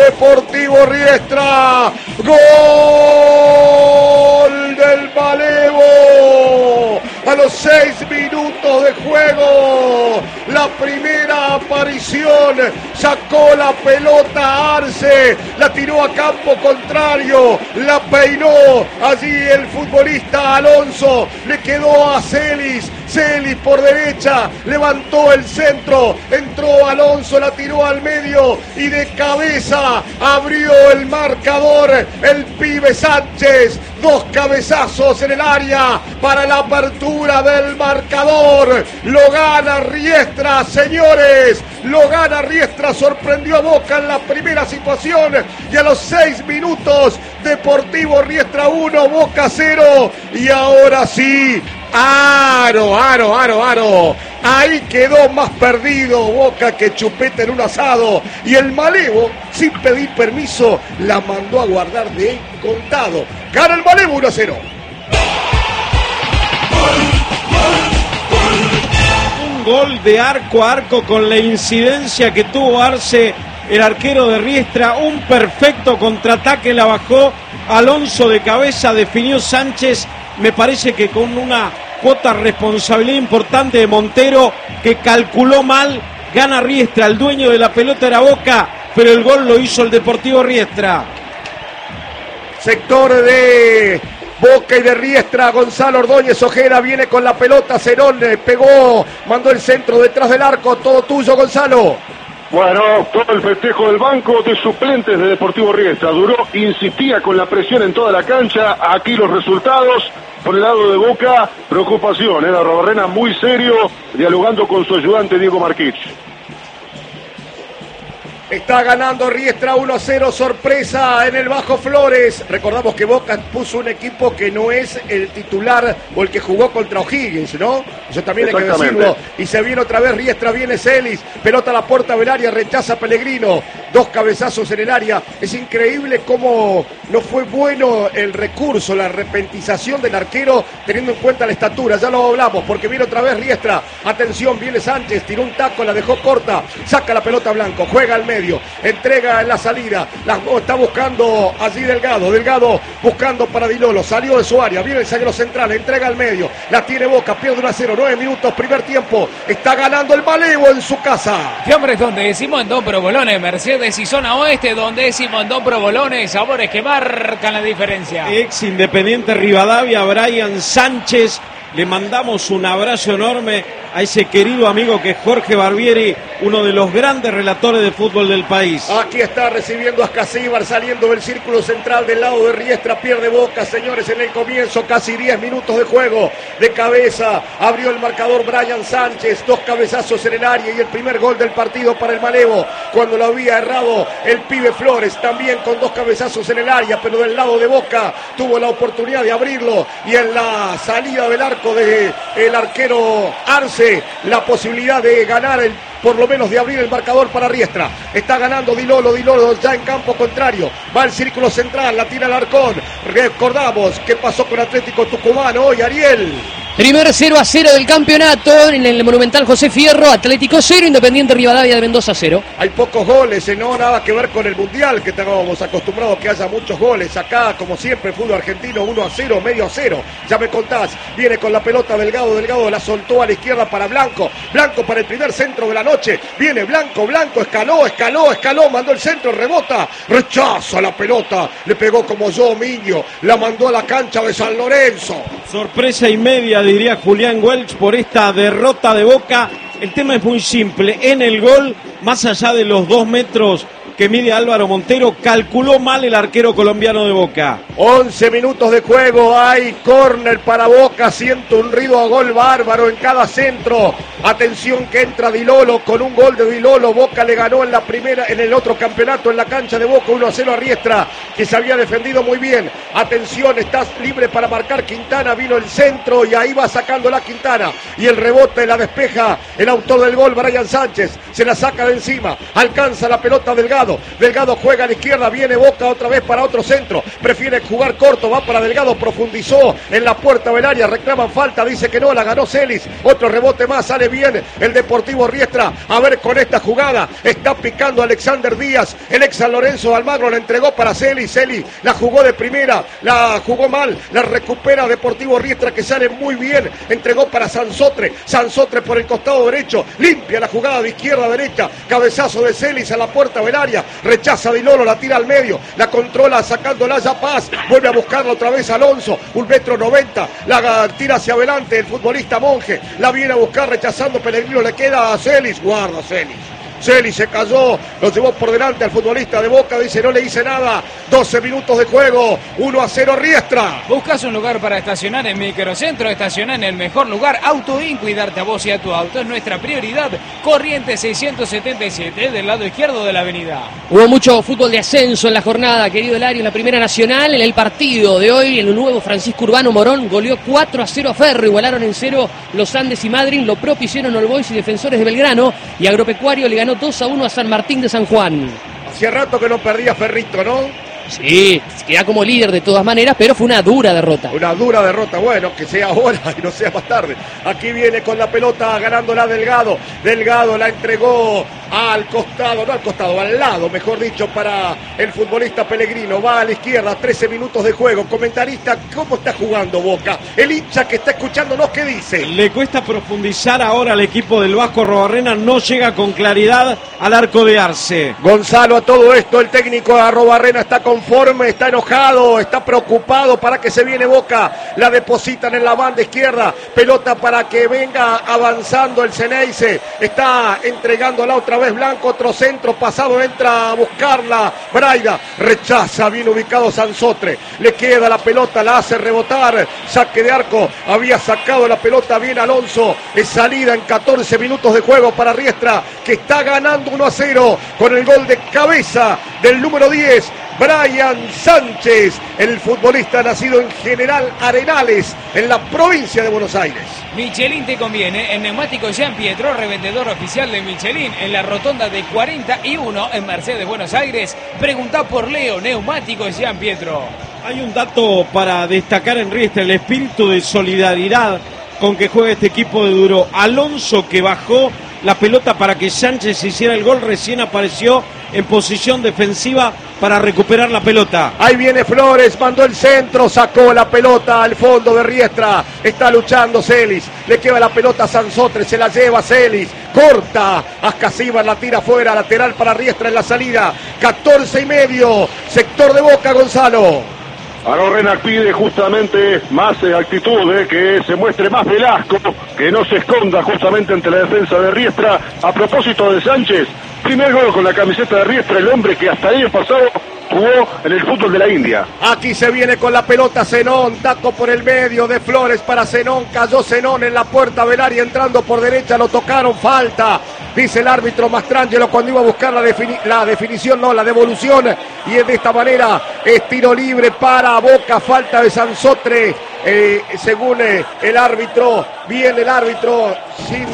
Deportivo Riestra. Gol del Malevo. A los 6 minutos de juego, la primera aparición, sacó la pelota Arce, la tiró a campo contrario, la peinó allí el futbolista Alonso, le quedó a Celis por derecha, levantó el centro, entró Alonso, la tiró al medio y de cabeza abrió el marcador el pibe Sánchez. 2 cabezazos en el área para la apertura del marcador. Lo gana Riestra, señores. Lo gana Riestra, sorprendió a Boca en la primera situación y a los 6 minutos Deportivo Riestra 1, Boca 0. Y ahora sí, Aro. Ahí quedó más perdido Boca que chupeta en un asado. Y el Malevo, sin pedir permiso, la mandó a guardar de contado. Gana el Malevo 1-0. Un gol de arco a arco con la incidencia que tuvo Arce, el arquero de Riestra. Un perfecto contraataque, la bajó Alonso de cabeza, definió Sánchez. Me parece que con una cuota de responsabilidad importante de Montero, que calculó mal. Gana Riestra, el dueño de la pelota era Boca, pero el gol lo hizo el Deportivo Riestra. Sector de Boca y de Riestra, Gonzalo Ordóñez Ojeda viene con la pelota, Cerón pegó, mandó el centro detrás del arco, todo tuyo, Gonzalo. Bueno, todo el festejo del banco de suplentes de Deportivo Riestra. Duró, insistía con la presión en toda la cancha. Aquí los resultados. Por el lado de Boca, preocupación. Era Robarrena muy serio, dialogando con su ayudante Diego Marquich. Está ganando Riestra 1-0, sorpresa en el Bajo Flores. Recordamos que Boca puso un equipo que no es el titular o el que jugó contra O'Higgins, ¿no? Eso también hay que decirlo. Y se viene otra vez Riestra, viene Celis, pelota a la puerta del área, rechaza Pellegrino. 2 cabezazos en el área. Es increíble cómo no fue bueno el recurso, la repentización del arquero, teniendo en cuenta la estatura. Ya lo hablamos, porque viene otra vez Riestra. Atención, viene Sánchez, tiró un taco, la dejó corta, saca la pelota Blanco, juega al medio. Entrega en la salida, está buscando allí Delgado buscando para Dilolo, salió de su área, viene el zaguero central, entrega al medio, la tiene Boca, pierde 1-0, 9 minutos, primer tiempo, está ganando el Malevo en su casa. ¿Qué hombres donde decimos en Don Provolone, Mercedes y zona oeste, donde decimos en Don Provolone, sabores que marcan la diferencia? Ex Independiente Rivadavia, Brian Sánchez. Le mandamos un abrazo enorme a ese querido amigo que es Jorge Barbieri, uno de los grandes relatores de fútbol del país. Aquí está recibiendo a Ascasíbar, saliendo del círculo central del lado de Riestra, pierde Boca, señores, en el comienzo, casi 10 minutos de juego, de cabeza, abrió el marcador Brian Sánchez, 2 cabezazos en el área y el primer gol del partido para el Malevo, cuando lo había errado el pibe Flores, también con 2 cabezazos en el área, pero del lado de Boca tuvo la oportunidad de abrirlo y en la salida del arco del arquero Arce, la posibilidad de ganar por lo menos de abrir el marcador para Riestra. Está ganando Dilolo ya en campo contrario, va al círculo central, la tira Alarcón. Recordamos qué pasó con Atlético Tucumán hoy, Ariel. Primer 0-0 del campeonato en el Monumental José Fierro, Atlético 0, Independiente Rivadavia de Mendoza 0. Hay pocos goles, no nada que ver con el Mundial, que estábamos acostumbrados que haya muchos goles. Acá, como siempre, fútbol argentino 1-0, medio 0. Ya me contás, viene con la pelota Delgado la soltó a la izquierda para Blanco para el primer centro de la noche. Viene Blanco, escaló, mandó el centro, rebota, rechaza la pelota, le pegó como yo, Miño, la mandó a la cancha de San Lorenzo. Sorpresa y media, diría Julián Welch, por esta derrota de Boca. El tema es muy simple, en el gol, más allá de los 2 metros que mide Álvaro Montero, calculó mal el arquero colombiano de Boca. 11 minutos de juego, hay córner para Boca, siento un ruido a gol bárbaro en cada centro. Atención que entra Dilolo, con un gol de Dilolo, Boca le ganó en el otro campeonato en la cancha de Boca 1-0 a Riestra, que se había defendido muy bien. Atención, estás libre para marcar Quintana, vino el centro y ahí va sacando la Quintana. Y el rebote la despeja el autor del gol, Brian Sánchez, se la saca de encima, alcanza la pelota Delgado. Delgado. Delgado juega a la izquierda, viene Boca otra vez para otro centro. Prefiere jugar corto, va para Delgado, profundizó en la puerta del área, reclaman falta, dice que no, la ganó Celis. Otro rebote más, sale bien el Deportivo Riestra. A ver con esta jugada, está picando Alexander Díaz. El ex San Lorenzo Almagro la entregó para Celis. Celis la jugó de primera, la jugó mal, la recupera Deportivo Riestra que sale muy bien. Entregó para Sansotre. Sansotre por el costado derecho, limpia la jugada de izquierda a derecha. Cabezazo de Celis a la puerta del área. Rechaza Di Loro, la tira al medio, la controla sacándola ya Paz. Vuelve a buscarla otra vez Alonso. 1,90 m, la tira hacia adelante el futbolista Monge. La viene a buscar rechazando Pellegrino, le queda a Celis. Guarda Celis. Celis se cayó, lo llevó por delante al futbolista de Boca, dice no le hice nada. 12 minutos de juego, 1-0 Riestra. ¿Buscas un lugar para estacionar en Microcentro? Estaciona en el mejor lugar. Autoin, cuidarte a vos y a tu auto es nuestra prioridad. Corriente 677 del lado izquierdo de la avenida. Hubo mucho fútbol de ascenso en la jornada, querido Elario, en la Primera Nacional. En el partido de hoy, el nuevo Francisco Urbano Morón goleó 4-0 a Ferro. Igualaron en 0 los Andes y Madrid. Lo propio hicieron All Boys y Defensores de Belgrano. Y Agropecuario le ganó 2-1 a San Martín de San Juan. Hacía rato que no perdía Ferrito, ¿no? Sí, queda como líder de todas maneras, pero fue una dura derrota. Una dura derrota, bueno, que sea ahora y no sea más tarde. Aquí viene con la pelota ganándola Delgado. Delgado la entregó al costado, no al costado, al lado, mejor dicho, para el futbolista Pellegrino. Va a la izquierda, 13 minutos de juego. Comentarista, ¿cómo está jugando Boca? El hincha que está escuchándonos, ¿qué dice? Le cuesta profundizar ahora al equipo del Vasco Arrobarrena, no llega con claridad al arco de Arce. Gonzalo, a todo esto, el técnico de Arrobarrena está conforme, está enojado, está preocupado. Para que se viene Boca, la depositan en la banda izquierda, pelota para que venga avanzando el Ceneice, está entregándola otra vez Blanco, otro centro pasado, entra a buscarla Braida, rechaza, bien ubicado Sansotre, le queda la pelota, la hace rebotar, saque de arco, había sacado la pelota bien Alonso, es salida en 14 minutos de juego para Riestra, que está ganando 1-0 con el gol de cabeza del número 10, Brian Sánchez, el futbolista nacido en General Arenales, en la provincia de Buenos Aires. Michelin te conviene, en Neumáticos Jean Pietro, revendedor oficial de Michelin, en la rotonda de 41 en Mercedes, Buenos Aires. Preguntá por Leo, Neumáticos Jean Pietro. Hay un dato para destacar en Riestra, el espíritu de solidaridad con que juega este equipo de Duro. Alonso, que bajó la pelota para que Sánchez hiciera el gol, recién apareció en posición defensiva para recuperar la pelota. Ahí viene Flores, mandó el centro, sacó la pelota al fondo de Riestra, está luchando Celis, le queda la pelota a Sansotre, se la lleva Celis, corta, Ascasíbar la tira fuera, lateral para Riestra en la salida, 14:30, sector de Boca, Gonzalo. Arrobarrena pide justamente más actitud, que se muestre más Velasco, que no se esconda justamente ante la defensa de Riestra. A propósito de Sánchez, primer gol con la camiseta de Riestra, el hombre que hasta el año pasado jugó en el fútbol de la India. Aquí se viene con la pelota Zenón, taco por el medio de Flores para Zenón, cayó Zenón en la puerta del área entrando por derecha, lo tocaron, falta, dice el árbitro Mastrangelo cuando iba a buscar la definición, no, la devolución, y de esta manera es tiro libre para Boca, falta de Sansotre, según el árbitro, bien el árbitro sin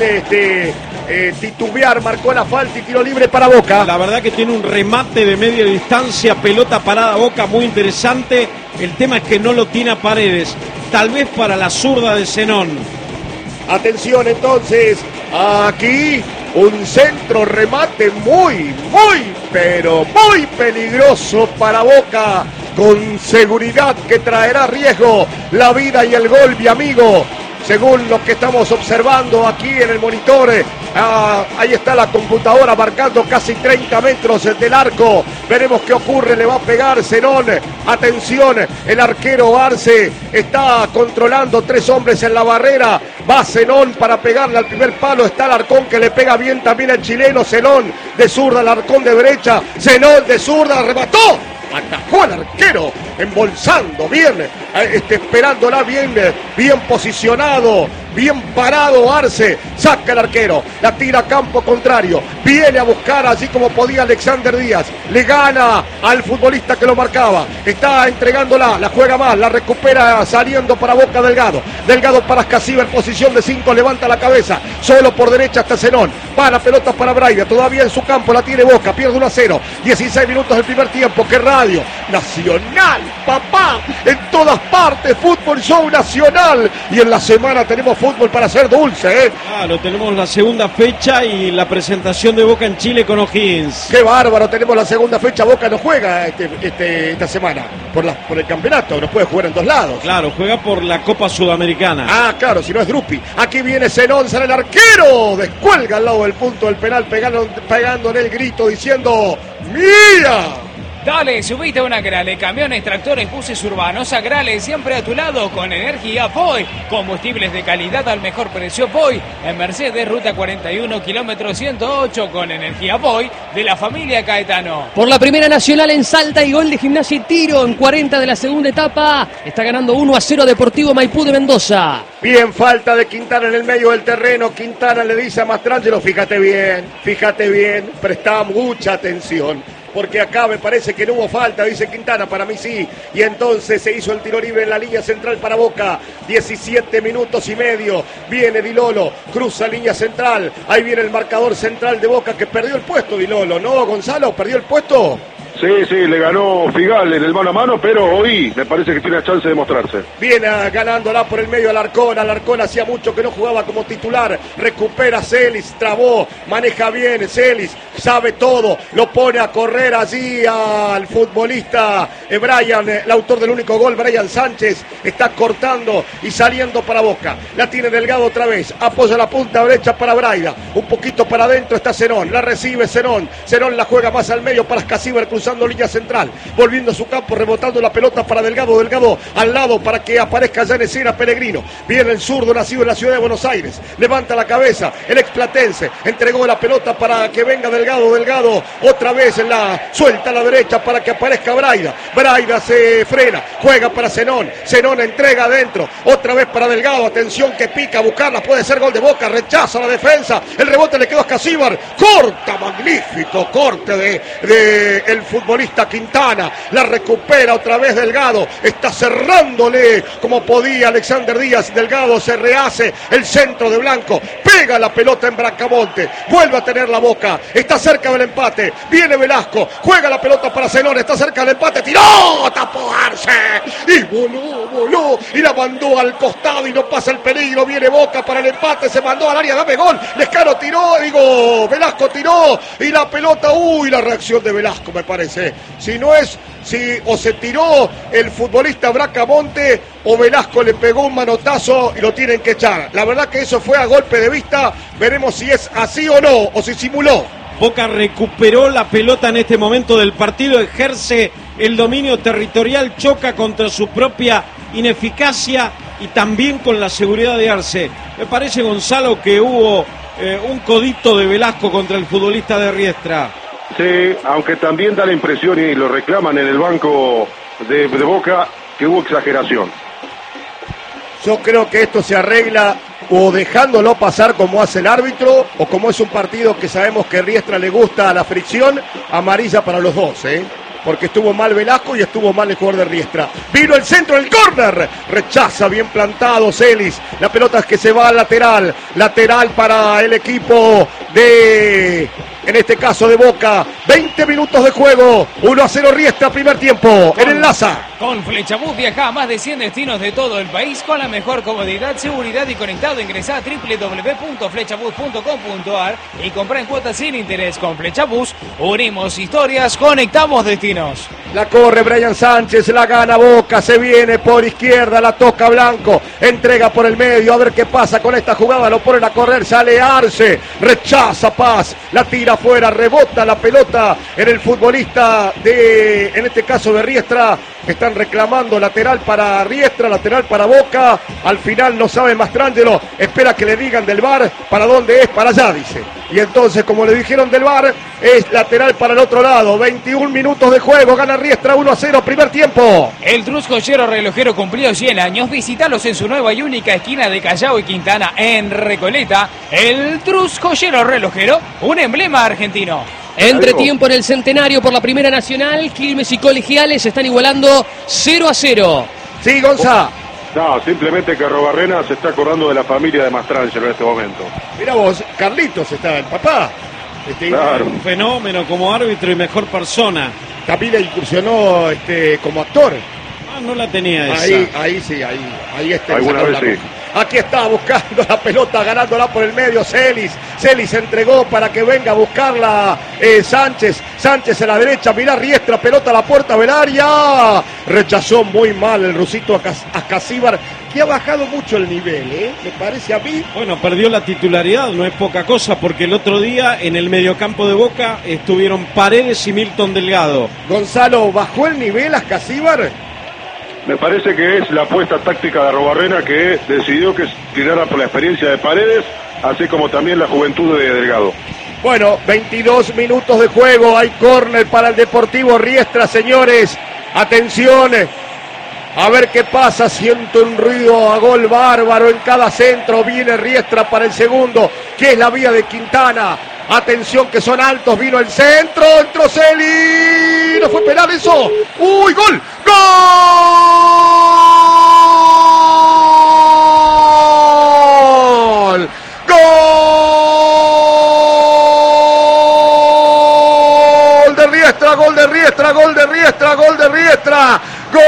titubear, marcó la falta y tiro libre para Boca. La verdad que tiene un remate de media distancia, pelota parada Boca, muy interesante. El tema es que no lo tiene a Paredes, tal vez para la zurda de Zenón. Atención entonces, aquí un centro remate muy, pero muy peligroso para Boca, con seguridad que traerá riesgo la vida y el gol, mi amigo. Según lo que estamos observando aquí en el monitor, ahí está la computadora marcando casi 30 metros del arco. Veremos qué ocurre, le va a pegar Zenón. Atención, el arquero Arce está controlando 3 hombres en la barrera. Va Zenón para pegarle al primer palo. Está Alarcón que le pega bien también al chileno. Zenón de zurda, Alarcón de derecha. Zenón de zurda, remató. Atajó al arquero, embolsando bien, esperándola bien posicionado, bien parado Arce, saca el arquero, la tira a campo contrario, viene a buscar así como podía Alexander Díaz, le gana al futbolista que lo marcaba, está entregándola, la juega mal, la recupera saliendo para Boca Delgado, Delgado para Ascasíbar en posición de 5, levanta la cabeza, solo por derecha hasta Zenón, Va la pelota para Braida, todavía en su campo, la tiene Boca, pierde 1-0. 16 minutos del primer tiempo. ¡Qué radio! Nacional, papá, en todas partes, fútbol show nacional. Y en la semana tenemos fútbol para hacer dulce, ¿eh? Claro, tenemos la segunda fecha y la presentación de Boca en Chile con O'Higgins. ¡Qué bárbaro! Tenemos la segunda fecha. Boca no juega esta semana por el campeonato, no puede jugar en dos lados. Claro, juega por la Copa Sudamericana. Ah, claro, si no es Drupi. Aquí viene Zenón, sale el arquero. Descuelga al lado del punto del penal, pegándole el grito diciendo ¡mía! Dale, subite a una Grale, camiones, tractores, buses urbanos, a Grale, siempre a tu lado con energía Voy. Combustibles de calidad al mejor precio Voy. En Mercedes, ruta 41, kilómetro 108, con energía Voy de la familia Caetano. Por la Primera Nacional en Salta y gol de Gimnasia y Tiro en 40 de la segunda etapa. Está ganando 1-0 Deportivo Maipú de Mendoza. Bien, falta de Quintana en el medio del terreno. Quintana le dice a Mastrangelo, fíjate bien, presta mucha atención. Porque acá me parece que no hubo falta, dice Quintana, para mí sí. Y entonces se hizo el tiro libre en la línea central para Boca. 17 minutos y medio. Viene Di Lolo, cruza línea central. Ahí viene el marcador central de Boca que perdió el puesto Di Lolo, ¿no, Gonzalo? ¿Perdió el puesto? Sí, le ganó Figal en el mano a mano, pero hoy me parece que tiene chance de mostrarse. Viene ganándola por el medio Alarcón hacía mucho que no jugaba como titular, recupera Celis, trabó, maneja bien Celis, sabe todo, lo pone a correr allí al futbolista Brian, el autor del único gol, Brian Sánchez, está cortando y saliendo para Boca, la tiene Delgado otra vez, apoya la punta derecha para Braida, un poquito para adentro está Zenón, la recibe Zenón la juega más al medio para Scasíbar cruzando línea central, volviendo a su campo, rebotando la pelota para Delgado al lado para que aparezca ya en escena Pellegrino, viene el zurdo nacido en la ciudad de Buenos Aires, levanta la cabeza, el explatense, entregó la pelota para que venga Delgado otra vez suelta a la derecha para que aparezca Braida se frena, juega para Zenón entrega adentro, otra vez para Delgado, atención que pica, buscarla, puede ser gol de Boca, rechaza la defensa, el rebote le quedó a Scasíbar, corta, magnífico corte de el futbolista Quintana, la recupera otra vez Delgado, está cerrándole como podía Alexander Díaz, Delgado se rehace, el centro de Blanco, pega la pelota en Bracamonte, vuelve a tener la Boca, está cerca del empate, viene Velasco, juega la pelota para Zenón, está cerca del empate, tiró, tapó Arce, y voló, y la mandó al costado y no pasa el peligro, viene Boca para el empate, se mandó al área, dame gol, Velasco tiró, y la pelota, la reacción de Velasco me parece, o se tiró el futbolista Bracamonte o Velasco le pegó un manotazo y lo tienen que echar. La verdad que eso fue a golpe de vista, veremos si es así o no, o si simuló. Boca recuperó la pelota en este momento del partido, ejerce el dominio territorial, choca contra su propia ineficacia y también con la seguridad de Arce. Me parece, Gonzalo, que hubo un codito de Velasco contra el futbolista de Riestra. Sí, aunque también da la impresión y lo reclaman en el banco de Boca que hubo exageración. Yo creo que esto se arregla o dejándolo pasar como hace el árbitro o como es un partido que sabemos que Riestra le gusta a la fricción, amarilla para los dos, porque estuvo mal Velasco y estuvo mal el jugador de Riestra. Vino el centro del córner, rechaza, bien plantado Celis, la pelota es que se va al lateral para el equipo en este caso de Boca, 20 minutos de juego, 1-0 Riestra, primer tiempo, en el Laza. Con Flechabús viaja a más de 100 destinos de todo el país con la mejor comodidad, seguridad y conectado. Ingresá a www.flechabús.com.ar y compra en cuotas sin interés. Con Flechabús unimos historias, conectamos destinos. La corre Brian Sánchez, la gana Boca, se viene por izquierda, la toca Blanco, entrega por el medio, a ver qué pasa con esta jugada, lo ponen a correr, sale Arce, rechaza Paz, la tira afuera, rebota la pelota en el futbolista en este caso de Riestra, que están reclamando lateral para Riestra, lateral para Boca, al final no sabe Mastrangelo, espera que le digan del VAR para dónde es, para allá dice, y entonces como le dijeron del VAR, es lateral para el otro lado, 21 minutos de juego, gana Riestra 1-0, primer tiempo. El Trus Joyero Relojero cumplió 100 años, visítalos en su nueva y única esquina de Callao y Quintana en Recoleta, el Trus Joyero Relojero, un emblema argentino. Entretiempo en el Centenario por la Primera Nacional, Quilmes y Colegiales están igualando 0-0. Sí, Gonza. No, simplemente que Arrobarrena se está acordando de la familia de Mastrangelo en este momento. Mira vos, Carlitos está el papá. Claro. Un fenómeno como árbitro y mejor persona. También incursionó como actor. Ah, no la tenía esa. Ahí sí, ahí está. Alguna vez sí. Aquí está buscando la pelota, ganándola por el medio Celis. Celis entregó para que venga a buscarla Sánchez. Sánchez a la derecha, mirá Riestra, pelota a la puerta del área. Rechazó muy mal el rusito a Casíbar, que ha bajado mucho el nivel, me parece a mí. Bueno, perdió la titularidad, no es poca cosa, porque el otro día en el mediocampo de Boca estuvieron Paredes y Milton Delgado. Gonzalo, ¿bajó el nivel a Casíbar? Me parece que es la apuesta táctica de Arrobarrena, que decidió que tirara por la experiencia de Paredes, así como también la juventud de Delgado. Bueno, 22 minutos de juego, hay córner para el Deportivo Riestra, señores. Atención, a ver qué pasa, siento un ruido a gol bárbaro en cada centro, viene Riestra para el segundo, que es la vía de Quintana. Atención que son altos, vino el centro, entró Celi, no fue penal eso. ¡Uy, gol! ¡Gol! ¡Gol de Riestra, gol de Riestra, gol de Riestra, gol de Riestra!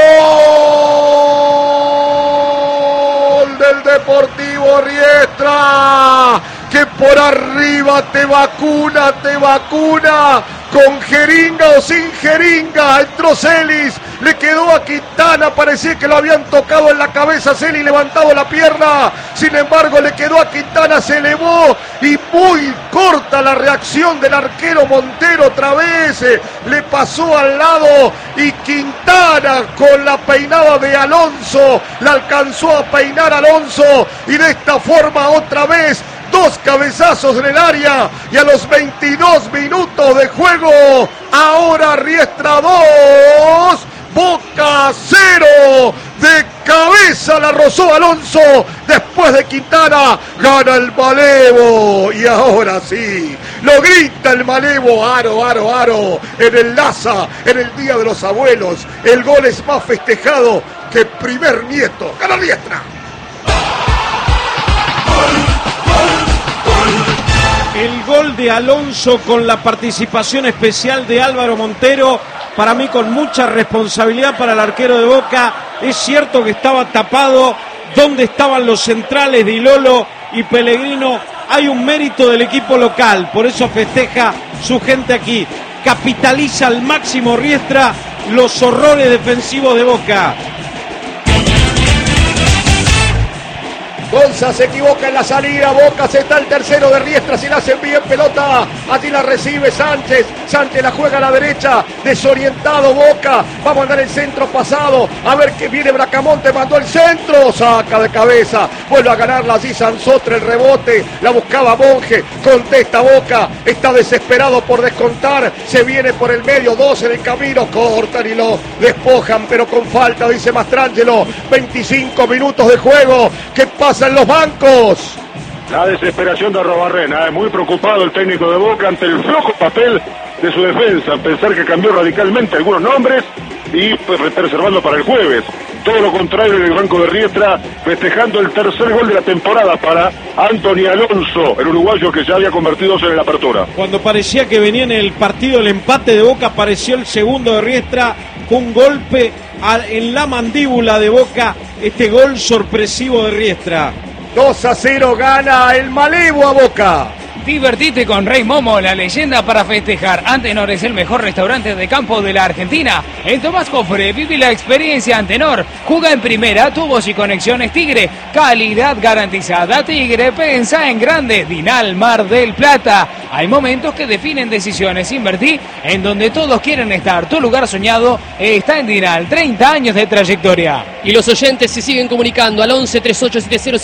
¡Gol del Deportivo Riestra! Que por arriba te vacuna, con jeringa o sin jeringa, entró Celis, le quedó a Quintana, parecía que lo habían tocado en la cabeza, Celis levantado la pierna, sin embargo le quedó a Quintana, se elevó y muy corta la reacción del arquero Montero otra vez, le pasó al lado y Quintana con la peinada de Alonso, la alcanzó a peinar Alonso y de esta forma otra vez, 2 cabezazos en el área y a los 22 minutos de juego, ahora Riestra 2, Boca 0, de cabeza la rozó Alonso, después de Quintana, gana el Malevo, y ahora sí, lo grita el Malevo, aro, en el Laza, en el Día de los Abuelos, el gol es más festejado que primer nieto, gana Riestra. El gol de Alonso con la participación especial de Álvaro Montero, para mí con mucha responsabilidad para el arquero de Boca. Es cierto que estaba tapado, donde estaban los centrales de Ilolo y Pellegrino. Hay un mérito del equipo local, por eso festeja su gente aquí. Capitaliza al máximo Riestra los horrores defensivos de Boca. Gonza se equivoca en la salida, Boca se está el tercero de Riestra, si la hacen bien pelota, allí la recibe Sánchez, Sánchez la juega a la derecha, desorientado Boca, va a mandar el centro pasado, a ver que viene Bracamonte, mandó el centro, saca de cabeza, vuelve a ganarla allí Sansotre, el rebote, la buscaba Monge, contesta Boca, está desesperado por descontar, se viene por el medio, 2 en el camino, cortan y lo despojan, pero con falta, dice Mastrangelo, 25 minutos de juego, ¿qué pasa en los bancos? La desesperación de Arrobarrena, muy preocupado el técnico de Boca ante el flojo papel de su defensa, pensar que cambió radicalmente algunos nombres y reservando para el jueves. Todo lo contrario en el banco de Riestra, festejando el tercer gol de la temporada para Anthony Alonso, el uruguayo que ya había convertido en la apertura. Cuando parecía que venía en el partido el empate de Boca, apareció el segundo de Riestra, un golpe en la mandíbula de Boca, este gol sorpresivo de Riestra. 2-0 gana el Malevo a Boca. Divertite con Rey Momo, la leyenda para festejar. Antenor es el mejor restaurante de campo de la Argentina. En Tomás Cofre vive la experiencia Antenor. Juega en primera, tubos y conexiones Tigre. Calidad garantizada Tigre, pensa en grande. Dinal Mar del Plata. Hay momentos que definen decisiones. Invertí en donde todos quieren estar. Tu lugar soñado está en Dinal. 30 años de trayectoria. Y los oyentes se siguen comunicando al 11 3870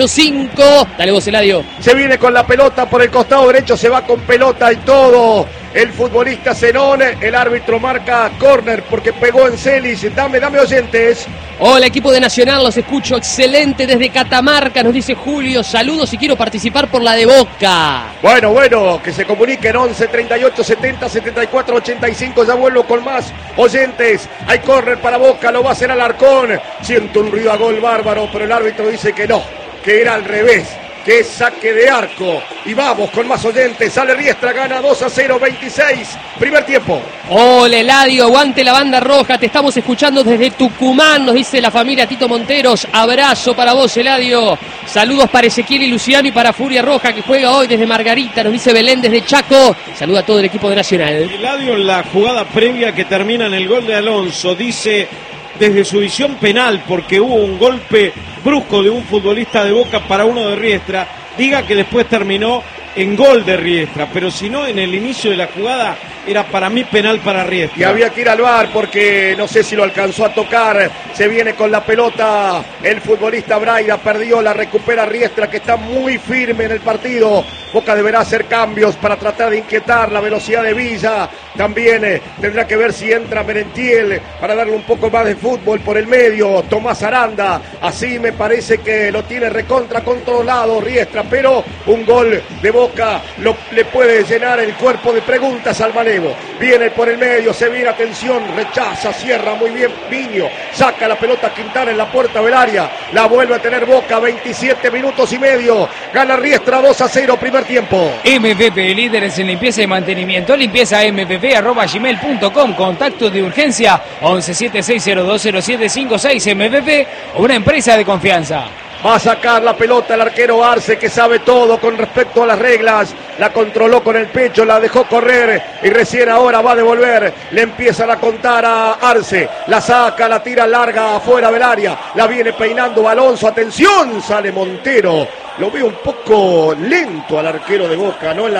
7485. Dale vos, Eladio. Se viene con la pelota por el costado derecho, se va con pelota y todo. el futbolista Zenón. El árbitro marca córner porque pegó en Celis. Dame oyentes. Hola, equipo de Nacional, los escucho excelente desde Catamarca, nos dice Julio. Saludos y quiero participar por la de Boca. Bueno, que se comuniquen 11 38 70 74 85. Ya vuelvo con más oyentes. Hay córner para Boca, lo va a hacer Alarcón. Siento un ruido a gol bárbaro, pero el árbitro dice que no, que era al revés, que es saque de arco. Y vamos con más oyentes. Sale Riestra, gana 2-0, 26. Primer tiempo. Hola, Eladio, aguante la banda roja. Te estamos escuchando desde Tucumán, nos dice la familia Tito Monteros. Abrazo para vos, Eladio. Saludos para Ezequiel y Luciano y para Furia Roja, que juega hoy desde Margarita. Nos dice Belén desde Chaco. Saluda a todo el equipo de Nacional. Eladio, en la jugada previa que termina en el gol de Alonso, dice desde su visión penal, porque hubo un golpe brusco de un futbolista de Boca para uno de Riestra, diga que después terminó en gol de Riestra, pero si no, en el inicio de la jugada era para mí penal para Riestra. Y había que ir al VAR porque no sé si lo alcanzó a tocar. Se viene con la pelota el futbolista Braida, perdió, la recupera Riestra, que está muy firme en el partido. Boca deberá hacer cambios para tratar de inquietar la velocidad de Villa. También tendrá que ver si entra Merentiel para darle un poco más de fútbol por el medio. Tomás Aranda, así me parece que lo tiene recontra controlado Riestra, pero un gol de Boca le puede llenar el cuerpo de preguntas al Malevo. Viene por el medio, se viene, atención, rechaza, cierra muy bien Piño, saca la pelota Quintana en la puerta del área, la vuelve a tener Boca, 27 minutos y medio, gana Riestra 2-0, primer tiempo. MVP, líderes en limpieza y mantenimiento, limpiezampp@gmail.com, contacto de urgencia 1176020756. MVP, una empresa de confianza. Va a sacar la pelota el arquero Arce, que sabe todo con respecto a las reglas. La controló con el pecho, la dejó correr y recién ahora va a devolver. Le empiezan a contar a Arce. La saca, la tira larga afuera del área. La viene peinando Alonso. Atención, sale Montero. Lo veo un poco lento al arquero de Boca, ¿no?